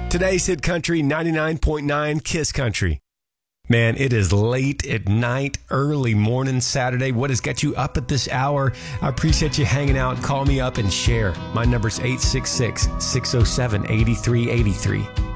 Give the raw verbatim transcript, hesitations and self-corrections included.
Today's Hit Country ninety-nine point nine Kiss Country. Man, it is late at night, early morning Saturday. What has got you up at this hour? I appreciate you hanging out. Call me up and share. My number's eight six six, six oh seven, eight three eight three.